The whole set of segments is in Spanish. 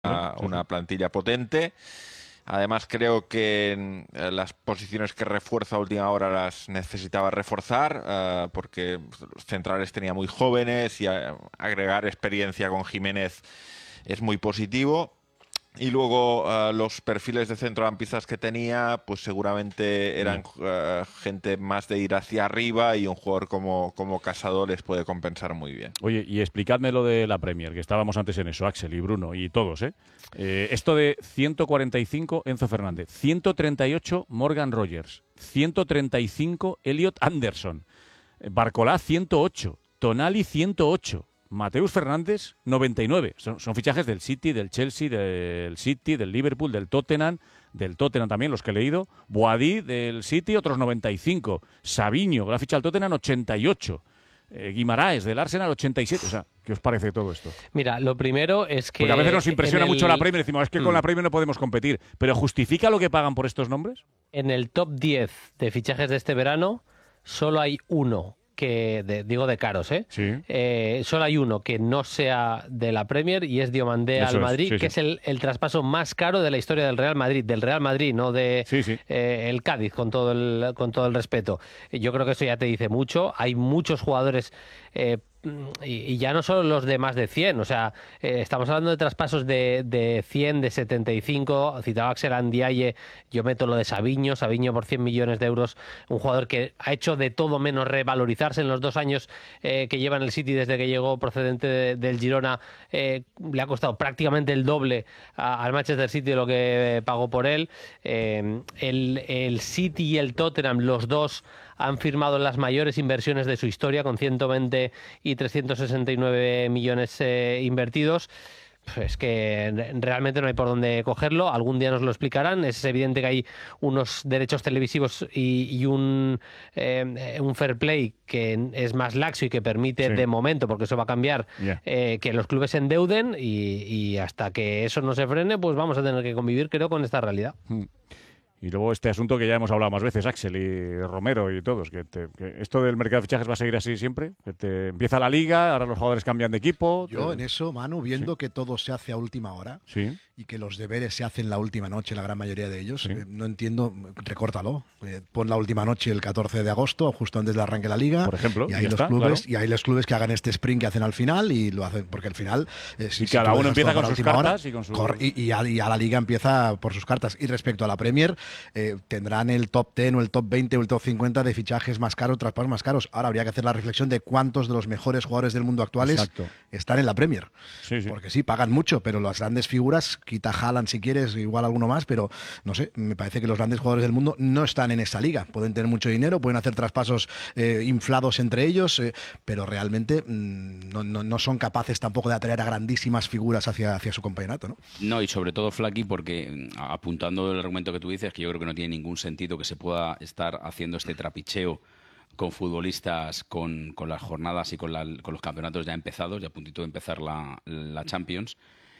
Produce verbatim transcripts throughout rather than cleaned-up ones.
una, una plantilla potente. Además, creo que eh, las posiciones que refuerza a última hora las necesitaba reforzar, eh, porque los centrales tenía muy jóvenes y a, agregar experiencia con Jiménez es muy positivo. Y luego uh, los perfiles de centrocampistas que tenía, pues seguramente eran uh, gente más de ir hacia arriba, y un jugador como, como Casado les puede compensar muy bien. Oye, y explicadme lo de la Premier, que estábamos antes en eso, Axel y Bruno y todos, ¿eh? eh esto de ciento cuarenta y cinco Enzo Fernández, ciento treinta y ocho Morgan Rogers, ciento treinta y cinco Elliot Anderson, Barcolá ciento ocho, Tonali ciento ocho. Mateus Fernández, noventa y nueve. Son, son fichajes del City, del Chelsea, del City, del Liverpool, del Tottenham, del Tottenham también, los que he leído. Boadí, del City, otros noventa y cinco. Sabiño, que la ficha del Tottenham, ochenta y ocho. Eh, Guimaraes, del Arsenal, ochenta y siete. O sea, ¿qué os parece todo esto? Mira, lo primero es que... Porque a veces nos impresiona el... mucho la Premier, decimos, es que mm. con la Premier no podemos competir. ¿Pero justifica lo que pagan por estos nombres? En el top diez de fichajes de este verano, solo hay uno... que de, digo de caros, ¿eh? Sí. Eh, solo hay uno que no sea de la Premier y es Diomandé Eso al Madrid, es, sí, que sí. es el, el traspaso más caro de la historia del Real Madrid, del Real Madrid, no de sí, sí. Eh, el Cádiz, con todo el, con todo el respeto. Yo creo que eso ya te dice mucho. Hay muchos jugadores... Eh, Y, y ya no solo los de más de cien, o sea, eh, estamos hablando de traspasos de, de cien, de setenta y cinco, citaba Axel Ndiaye, yo meto lo de Sabiño, Sabiño por cien millones de euros, un jugador que ha hecho de todo menos revalorizarse en los dos años eh, que lleva en el City desde que llegó procedente de, del Girona, eh, le ha costado prácticamente el doble a, al Manchester City de lo que eh, pagó por él. Eh, el, el City y el Tottenham, los dos han firmado las mayores inversiones de su historia, con ciento veinte y trescientos sesenta y nueve millones eh, invertidos. Es que realmente no hay por dónde cogerlo. Algún día nos lo explicarán. Es evidente que hay unos derechos televisivos y, y un, eh, un fair play que es más laxo y que permite sí. de momento, porque eso va a cambiar, yeah. eh, que los clubes se endeuden y, y hasta que eso no se frene, pues vamos a tener que convivir, creo, con esta realidad. Mm. Y luego este asunto que ya hemos hablado más veces, Axel y Romero y todos, que, te, que esto del mercado de fichajes va a seguir así siempre, que te empieza la liga, ahora los jugadores cambian de equipo. Yo te... en eso, Manu, viendo sí. que todo se hace a última hora sí. y que los deberes se hacen la última noche, la gran mayoría de ellos, sí. eh, no entiendo, recórtalo, eh, pon la última noche el catorce de agosto, justo antes del arranque de la liga, por ejemplo, y hay los está, clubes claro. y hay los clubes que hagan este sprint que hacen al final y lo hacen, porque al final eh, si, y si cada uno empieza con sus cartas hora, y con su... corre, y, y, a, y a la liga empieza por sus cartas. Y respecto a la Premier, eh, tendrá el top diez o el top veinte o el top cincuenta de fichajes más caros, traspasos más caros. Ahora habría que hacer la reflexión de cuántos de los mejores jugadores del mundo actuales Exacto. están en la Premier. Sí, sí. Porque sí, pagan mucho, pero las grandes figuras, quita Haaland si quieres, igual alguno más, pero no sé, me parece que los grandes jugadores del mundo no están en esa liga. Pueden tener mucho dinero, pueden hacer traspasos eh, inflados entre ellos, eh, pero realmente mmm, no, no, no son capaces tampoco de atraer a grandísimas figuras hacia, hacia su campeonato, ¿no? No, y sobre todo, Flaky, porque apuntando el argumento que tú dices, que yo creo que no tiene ningún sentido que se pueda estar haciendo este trapicheo con futbolistas, con, con las jornadas y con, la, con los campeonatos ya empezados, ya a puntito de empezar la, la Champions,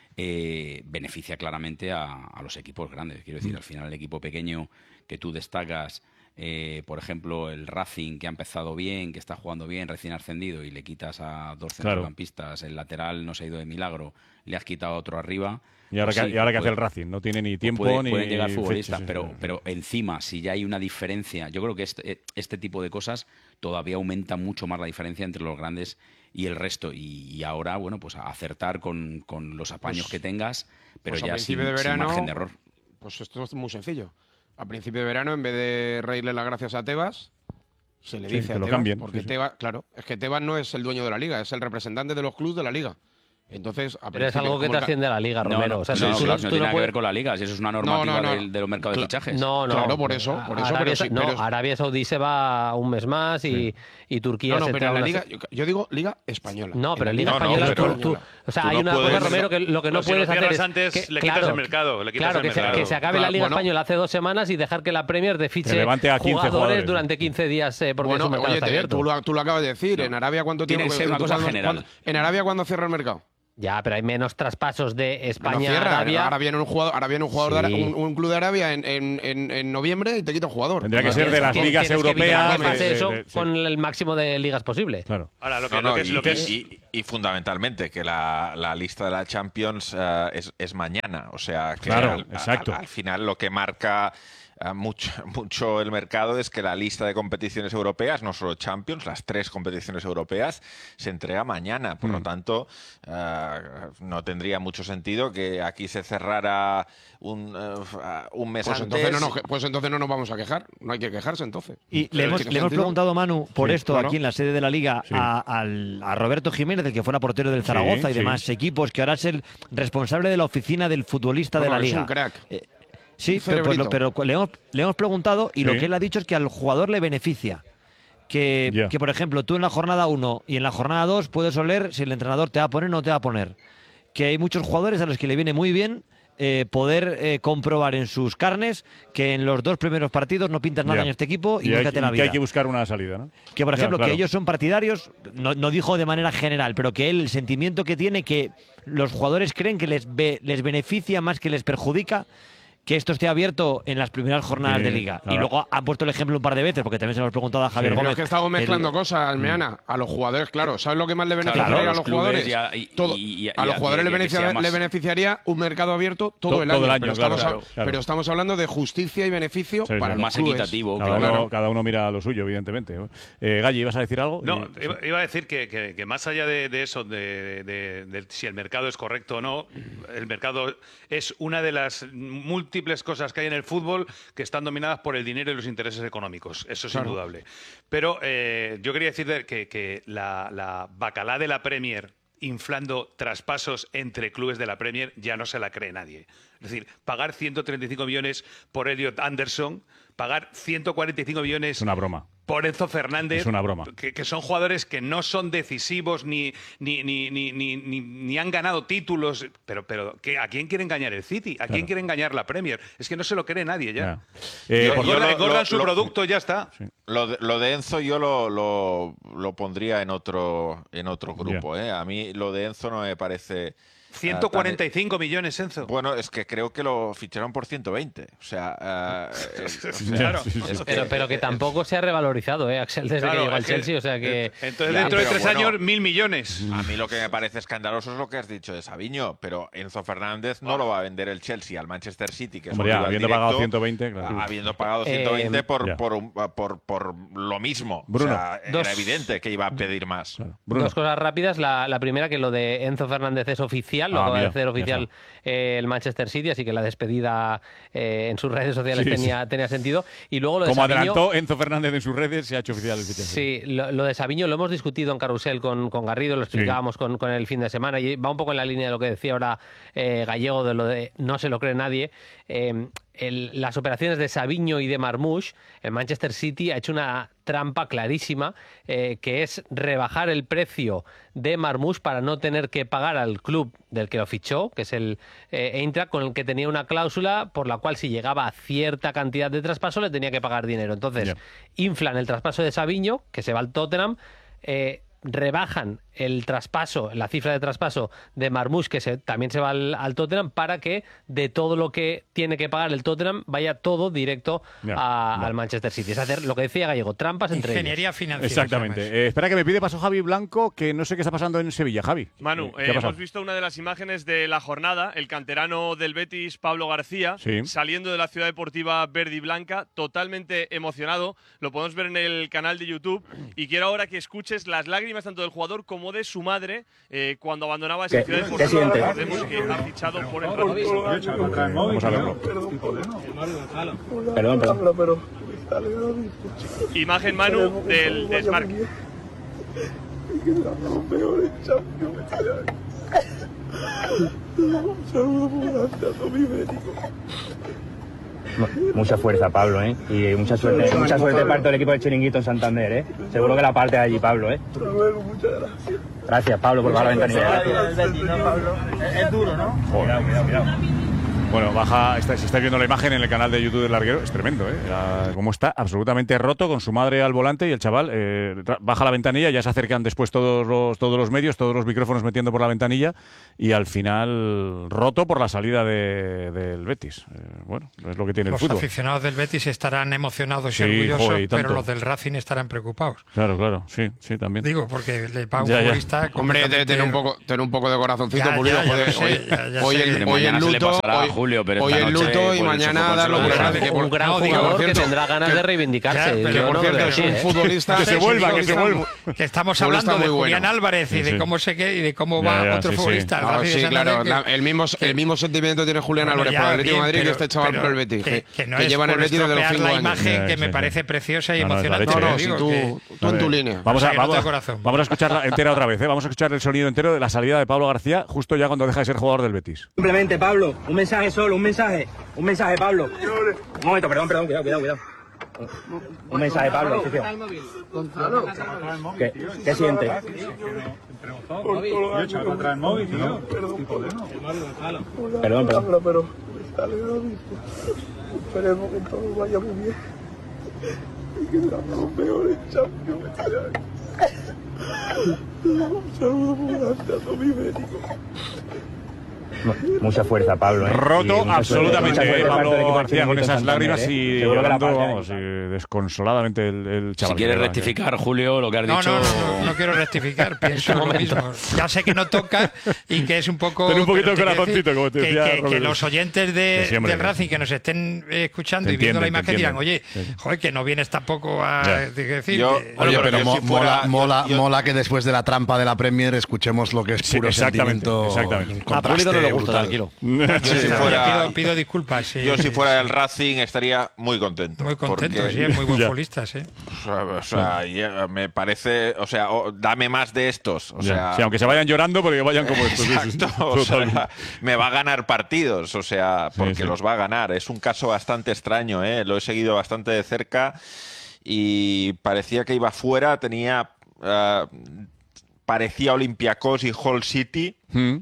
eh, beneficia claramente a, a los equipos grandes. Quiero decir, al final el equipo pequeño que tú destacas, eh, por ejemplo, el Racing, que ha empezado bien, que está jugando bien, recién ascendido, y le quitas a dos centrocampistas, claro. el lateral no se ha ido de milagro, le has quitado a otro arriba. Y ahora, pues que, sí, y ahora que puede, hace el Racing, no tiene ni tiempo puede, ni... Pueden llegar futbolistas, sí, sí, pero, sí. pero encima, si ya hay una diferencia, yo creo que este, este tipo de cosas todavía aumenta mucho más la diferencia entre los grandes y el resto. Y, y ahora, bueno, pues a acertar con, con los apaños pues, que tengas, pero pues ya sin, de verano, sin margen de error. Pues esto es muy sencillo. A principio de verano, en vez de reírle las gracias a Tebas, se le sí, dice que a lo Tebas, cambien, porque sí, sí. Tebas, claro, es que Tebas no es el dueño de la liga, es el representante de los clubes de la liga. Entonces, a pero es algo que te asciende a la liga, Romero. No, no, o sea, no, tú, no, tú, claro, tú no no tiene nada puedes... que ver con la liga, si eso es una normativa no, no, no. del, del mercado Cla de fichajes. No, no. Claro, por eso. Por eso Arabia, pero sí, no, pero... Arabia Saudí se va un mes más y, sí. y Turquía no, no, se pero en la una... liga, yo, yo digo liga española. No, pero en liga no, española... no, pero, tú, tú, o sea, tú hay no una puedes... cosa, Romero, que lo que no pero puedes si lo hacer es... antes, que, le quitas claro, el mercado. Le quitas claro, el que, mercado. Se, que se acabe claro, la liga bueno, española hace dos semanas y dejar que la Premier de fiche levante a quince jugadores, jugadores durante quince días eh, porque bueno, su mercado oye, está te, abierto. Tú lo, tú lo acabas de decir. No. En Arabia, ¿cuánto tiempo? Tiene que ser una cosa cuando, general. Cuando, ¿En Arabia cuándo cierra el mercado? Ya, pero hay menos traspasos de España No cierra, a Arabia. Ahora viene un jugador, ahora viene un jugador Sí. de Ara- un, un club de Arabia en, en, en, en noviembre y te quita un jugador. Tendría que No, ser de las Tienes- ligas tienes que evitar europeas. que pase de- de- eso de- sí. con el máximo de ligas posible. Claro. Ahora, lo que, No, lo no, que es, y, lo que es- y- y fundamentalmente que la, la lista de la Champions eh, es, es mañana. O sea, que Claro, al, exacto. al- al final lo que marca eh, mucho, mucho el mercado es que la lista de competiciones europeas, no solo Champions, las tres competiciones europeas, se entrega mañana. Por Mm. lo tanto, eh, no tendría mucho sentido que aquí se cerrara un, eh, un mes Pues antes. entonces, no nos, pues entonces no nos vamos a quejar. No hay que quejarse entonces. Y le Pero hemos, tiene le hemos sentido. preguntado, Manu, por Sí, esto claro. aquí en la sede de la Liga Sí. a, al- a Roberto Jiménez, el que fuera portero del Zaragoza y sí. demás equipos, que ahora es el responsable de la oficina del futbolista Bueno, de la es Liga. un crack. Eh, sí, Un pero, pues lo- cerebrito. pero le, hemos, le hemos preguntado y lo Sí. que él ha dicho es que al jugador le beneficia. Que, Ya. que, por ejemplo, tú en la jornada uno y en la jornada dos puedes oler si el entrenador te va a poner o no te va a poner. Que hay muchos jugadores a los que le viene muy bien eh, poder eh, comprobar en sus carnes que en los dos primeros partidos no pintas nada Ya. en este equipo y, Y hay, búscate la y que vida. hay que buscar una salida, ¿no? Que, por Ya, ejemplo, claro. que ellos son partidarios, no, no dijo de manera general, pero que él, el sentimiento que tiene, que los jugadores creen que les, be- les beneficia más que les perjudica, que esto esté abierto en las primeras jornadas Sí, de liga. claro. Y luego han puesto el ejemplo un par de veces, porque también se lo hemos preguntado a Javier Sí. Pero Gómez. es que estamos mezclando el- cosas, Almeana. A los jugadores, claro. ¿Sabes lo que más le beneficiaría Claro, a los los clubes jugadores? y a- y- Todo. y- y- a los y a- jugadores y le, a que sea beneficia- más- le beneficiaría un mercado abierto todo, To- el todo año. el año, pero, claro, estamos, claro, a- claro. pero estamos hablando de justicia y beneficio Sí, para sí. los Más clubes. equitativo, Cada, claro. uno, cada uno mira lo suyo, evidentemente. Eh, Galli, ¿ibas a decir algo? No, Eh, iba, iba a decir que, que- que más allá de, de eso, de, de- de si el mercado es correcto o no, el mercado es una de las múltiples cosas que hay en el fútbol que están dominadas por el dinero y los intereses económicos. Eso es Claro. indudable. Pero eh, yo quería decir que, que la, la bacalá de la Premier inflando traspasos entre clubes de la Premier ya no se la cree nadie. Es decir, pagar ciento treinta y cinco millones por Elliot Anderson, pagar ciento cuarenta y cinco millones Es una broma. por Enzo Fernández, Es una broma. Que, que son jugadores que no son decisivos ni, ni, ni, ni, ni, ni- ni han ganado títulos. Pero, pero ¿qué- ¿a quién quiere engañar el City? ¿A quién Claro. quiere engañar la Premier? Es que no se lo cree nadie ya. Ya. Eh, Yo- por- yo Engordan, lo- engordan lo- su lo- producto, ya está. Lo de, lo de Enzo yo lo, lo, lo pondría en otro en otro grupo. ¿eh? A mí lo de Enzo no me parece... ciento cuarenta y cinco millones, Enzo. Bueno, es que creo que lo ficharon por ciento veinte. O sea, eh, eh, o sea, Claro. Sí, sí, sí. es Pero, pero que tampoco se ha revalorizado, ¿eh, Axel, desde Claro, que llegó al es que- Chelsea. O sea que. Entonces, Ya, dentro de pero tres bueno. años, mil millones. A mí lo que me parece escandaloso es lo que has dicho de Sabiño, pero Enzo Fernández no lo va a vender el Chelsea al Manchester City, que es Hombre, un ya, rival habiendo directo, pagado ciento veinte, claro. habiendo pagado Eh, ciento veinte por, ya. por, un- por, por lo mismo. Bruno. O sea, Dos- era evidente que iba a pedir más. Claro. Bruno. Dos cosas rápidas. La, la primera, que lo de Enzo Fernández es oficial, lo Ah, acaba de mira, hacer ya oficial eh, el Manchester City, así que la despedida eh, en sus redes sociales Sí, tenía, tenía sentido. Y luego lo de Como Savinho- adelantó Enzo Fernández en sus redes, se ha hecho oficial el fichaje. Sí, lo, lo de Sabiño lo hemos discutido en Carrusel con, con Garrido, lo explicábamos con, con el fin de semana y va un poco en la línea de lo que decía ahora eh, Gallego, de lo de no se lo cree nadie. Eh, el- las operaciones de Sabiño y de Marmoush, el Manchester City ha hecho una trampa clarísima, eh, que es rebajar el precio de Marmoush para no tener que pagar al club del que lo fichó, que es el eh, Eintracht, con el que tenía una cláusula por la cual si llegaba a cierta cantidad de traspaso le tenía que pagar dinero. Entonces, Ya. inflan el traspaso de Sabiño, que se va al Tottenham, eh, rebajan el traspaso, la cifra de traspaso de Marmoush, que se, también se va al, al Tottenham, para que de todo lo que tiene que pagar el Tottenham vaya todo directo Ya, a- ya. al Manchester City. Es hacer lo que decía Gallego, trampas entre ellos. Ingeniería financiera. Exactamente. se llama eso. Eh, espera que me pide paso Javi Blanco, que no sé qué está pasando en Sevilla. Javi. Manu, ¿qué eh, ha pasado? hemos visto una de las imágenes de la jornada, el canterano del Betis, Pablo García, Sí. saliendo de la ciudad deportiva verde y blanca, totalmente emocionado. Lo podemos ver en el canal de YouTube. Y quiero ahora que escuches las lágrimas tanto del jugador como de su madre eh, cuando abandonaba esa ciudad deportiva. Recordemos que ha fichado por el Betis. Vamos a verlo. Perdón, perdón. Imagen, Manu, del desmarque. Mucha fuerza, Pablo, ¿eh? Y mucha suerte, mucha suerte parte del equipo de Chiringuito en Santander, ¿eh? Seguro que la parte de allí, Pablo, ¿eh? Gracias, Pablo, por bajar la ventanilla. Es duro, ¿no? Cuidado, cuidado, cuidado. Bueno, baja, está, si estáis viendo la imagen en el canal de YouTube del larguero, es tremendo, ¿eh? La, cómo está absolutamente roto con su madre al volante y el chaval eh, baja la ventanilla, ya se acercan después todos los, todos los medios, todos los micrófonos metiendo por la ventanilla y al final roto por la salida de, del Betis. Eh, bueno, es lo que tiene los el fútbol. Los aficionados del Betis estarán emocionados sí, y orgullosos, joder, y pero los del Racing estarán preocupados. Claro, claro, sí, sí, también. Digo, porque el pago ya, futbolista... ya. Hombre, tener un poco, tener un poco de corazoncito ya, pulido. Ya, ya, joder, sé, hoy, ya, ya hoy, sé. el, hoy Mañana el se le luto, pasará a hoy, Julio, pero hoy esta el noche, luto y por el mañana choco darlo por contra el grande. Un gran no, digo, jugador por que cierto, tendrá ganas que- de reivindicarse. Ya, Que Yo por no cierto creo, es un ¿eh? futbolista Que se es un vuelva, que se futbolista vuelva. muy- Que estamos futbolista hablando de muy bueno. Julián Álvarez y Sí, de sí. cómo se que y de cómo Ya, va ya, otro sí, sí. futbolista. el Claro, Racing de sí, claro. Santander, la- que- el, mismo, el mismo sentimiento tiene Julián Bueno, Álvarez ya, por el Atlético de bien, Madrid que pero- este chaval pero por el Betis. Que, Que, que no que es lleva en el por Betis desde los estropear cinco la años. imagen Ya, que sí, me sí. parece preciosa y No, no, es la emocionante. leche. No, pero no, si digo tú, que- tú en tu línea. Vamos O sea, a, que no vamos, tengo corazón. vamos a escucharla entera otra vez, ¿eh? Vamos a escuchar el sonido entero de la salida de Pablo García justo ya cuando deja de ser jugador del Betis. Simplemente, Pablo, un mensaje solo, un mensaje. Un mensaje, Pablo. Un momento, perdón, perdón, cuidado, cuidado, cuidado. Un mensaje, Pablo. afición. ¿Qué, ¿Qué siente? Perdón, perdón. Pero esperemos que todo vaya muy bien y que seamos los mejores champions. Un saludo muy grande a todo mi médico. Mucha fuerza, Pablo. ¿eh? Roto Y mucha absolutamente suerte, mucha suerte para todo el Pablo equipo García del con Chiringuito esas Santander, lágrimas ¿eh? y Seguro que la llorando, parte vamos, ahí. y desconsoladamente el, el chaval. Si quieres que- rectificar, Julio, lo que has No, dicho. no, no, no, no quiero rectificar, pienso lo mismo. Ya sé que no toca y que es un poco... Ten un poquito pero te de quiero corazoncito, decir como te que- decía que, que Rodríguez. los oyentes de, Que sí, hombre, del que- Racing que nos estén eh, escuchando Te y viendo la entienden, te imagen dirán, oye, entienden. joder, que no vienes tampoco a Ya. de- decir... Yo- que- Oye, Oye, pero yo mo- si fuera- mola, mola, yo- mola que después de la trampa de la Premier escuchemos lo que es Sí, puro exactamente, sentimiento. exactamente. un A contraste Pulido no le gusta, brutal. tranquilo. Yo si Oye, fuera, pido, pido disculpas. Sí, yo si sí, fuera sí. del Racing estaría muy contento. Muy contento, porque- sí, es muy buen Ya. futbolista, sí. O sea, o sea, ya me parece, o sea, o- dame más de estos, o Ya. sea, Sí, aunque se vayan llorando, pero que vayan como estos. sí, sí, sí. exacto, o sea, Totalmente. me va a ganar partidos, o sea, porque sí. los va a ganar. Es un caso bastante extraño, ¿eh? Lo he seguido bastante de cerca y parecía que iba fuera, tenía, eh, parecía Olympiacos y Hull City. Mm.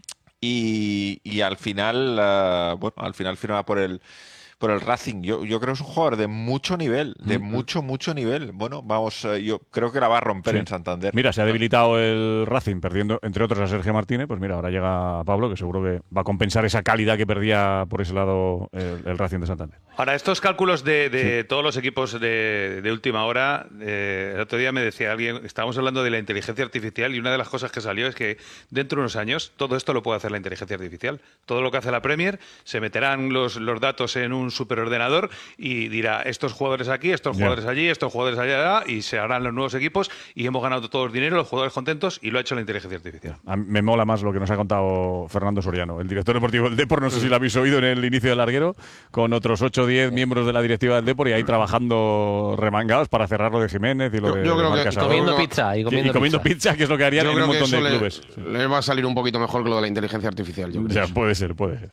Y, y al final, eh, bueno, al final firma por el por el Racing. Yo, yo creo que es un jugador de mucho nivel, de mucho, mucho nivel. Bueno, vamos, eh, yo creo que la va a romper Sí. en Santander. Mira, se ha debilitado el Racing perdiendo, entre otros, a Sergio Martínez. Pues mira, ahora llega Pablo, que seguro que va a compensar esa calidad que perdía por ese lado el, el Racing de Santander. Ahora, estos cálculos de, de todos los equipos de, de última hora, eh, el otro día me decía alguien, estábamos hablando de la inteligencia artificial y una de las cosas que salió es que dentro de unos años todo esto lo puede hacer la inteligencia artificial. Todo lo que hace la Premier, se meterán los, los datos en un superordenador y dirá estos jugadores aquí, estos Ya. jugadores allí, estos jugadores allá y se harán los nuevos equipos y hemos ganado todos dinero, los jugadores contentos y lo ha hecho la inteligencia artificial. A mí me mola más lo que nos ha contado Fernando Soriano, el director deportivo del Depor. No sé si lo habéis oído en el inicio del larguero, con otros ocho o diez miembros de la directiva del Depor y ahí trabajando remangados para cerrar lo de Jiménez y lo Yo- de yo creo Marc que- Casador. Comiendo pizza y comiendo, comiendo pizza. que es lo que harían Yo en creo un que montón eso de le, clubes. Sí. le va a salir un poquito mejor que lo de la inteligencia artificial. Yo O creo. sea, puede ser, puede ser.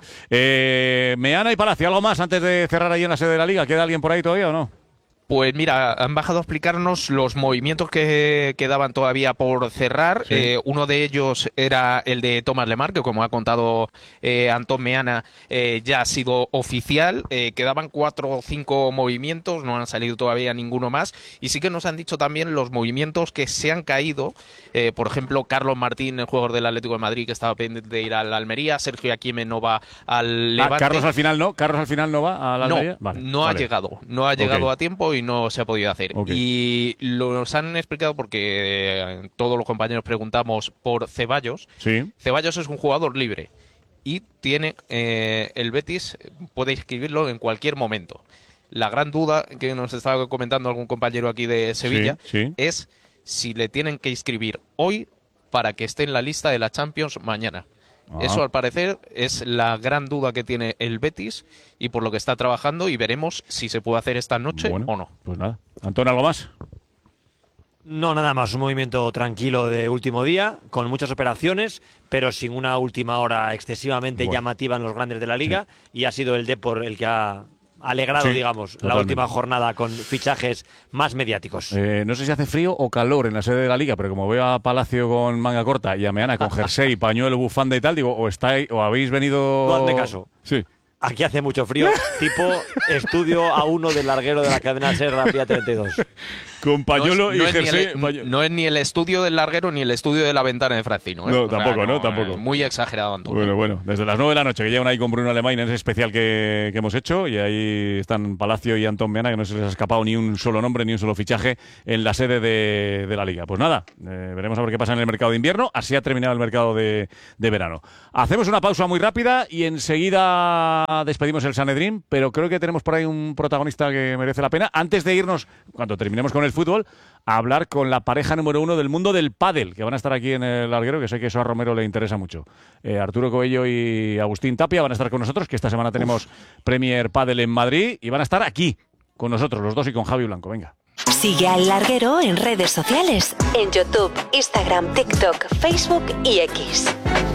Eh, Meana y Palacio, ¿algo más antes de cerrar ahí en la sede de la Liga? ¿Queda alguien por ahí todavía o no? Pues mira, han bajado a explicarnos los movimientos que quedaban todavía por cerrar. Sí. Eh, uno de ellos era el de Thomas Lemar, que como ha contado eh, Antón Meana, eh, ya ha sido oficial. Eh, quedaban cuatro o cinco movimientos, no han salido todavía ninguno más. Y sí que nos han dicho también los movimientos que se han caído. Eh, por ejemplo, Carlos Martín, el jugador del Atlético de Madrid, que estaba pendiente de ir al Almería. Sergio Aquime no va al Levante. Ah, Carlos al final no. Carlos al final no va a la No, Almería? Vale, no ha vale. llegado. No ha llegado Ok. a tiempo y no se ha podido hacer. Ok. Y los han explicado porque eh, todos los compañeros preguntamos por Ceballos. Sí. Ceballos es un jugador libre y tiene eh, el Betis puede inscribirlo en cualquier momento. La gran duda que nos estaba comentando algún compañero aquí de Sevilla Sí, sí. es si le tienen que inscribir hoy para que esté en la lista de la Champions mañana. Ah. Eso, al parecer, es la gran duda que tiene el Betis y por lo que está trabajando y veremos si se puede hacer esta noche Bueno, o no. Pues nada. Antón, ¿algo más? No, nada más, un movimiento tranquilo de último día, con muchas operaciones, pero sin una última hora excesivamente Bueno. llamativa en los grandes de la liga, y ha sido el Depor el que ha alegrado, Sí, digamos, la totalmente. última jornada con fichajes más mediáticos. Eh, no sé si hace frío o calor en la sede de la Liga, pero como veo a Palacio con manga corta y a Meana con jersey, pañuelo, bufanda y tal, digo, o estáis, o habéis venido... No hazme caso. Sí. Aquí hace mucho frío, tipo estudio A uno del larguero de la cadena SER la vía treinta y dos. Con pañuelo no es, y no es jersey. ni el, no es ni el estudio del larguero ni el estudio de la ventana de Francino. ¿eh? No, O sea, tampoco, no, tampoco. eh, Muy exagerado, Antonio. Bueno, bueno, desde las nueve de la noche que llevan ahí con Bruno Alemán en ese especial que, que hemos hecho, y ahí están Palacio y Antón Meana, que no se les ha escapado ni un solo nombre ni un solo fichaje en la sede de, de la Liga. Pues nada, eh, veremos a ver qué pasa en el mercado de invierno. Así ha terminado el mercado de, de verano. Hacemos una pausa muy rápida y enseguida despedimos el Sanedrín, pero creo que tenemos por ahí un protagonista que merece la pena. Antes de irnos, cuando terminemos con el fútbol, a hablar con la pareja número uno del mundo del pádel, que van a estar aquí en el larguero, que sé que eso a Romero le interesa mucho. Eh, Arturo Coello y Agustín Tapia van a estar con nosotros, que esta semana tenemos Uf. Premier Pádel en Madrid, y van a estar aquí con nosotros, los dos, y con Javi Blanco. Venga. Sigue al larguero en redes sociales, en YouTube, Instagram, TikTok, Facebook y X.